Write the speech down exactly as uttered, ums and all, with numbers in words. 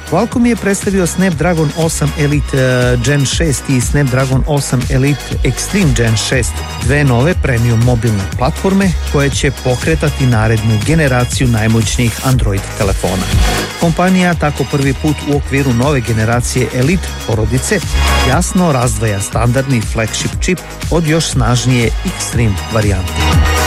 Qualcomm je predstavio Snapdragon osam Elite Gen šest i Snapdragon osam Elite Extreme Gen šest, dve nove premium mobilne platforme koje će pokretati narednu generaciju najmoćnijih Android telefona. Kompanija tako prvi put u okviru nove generacije Elite porodice jasno razdvaja standardni flagship čip od još snažnije Extreme varijante.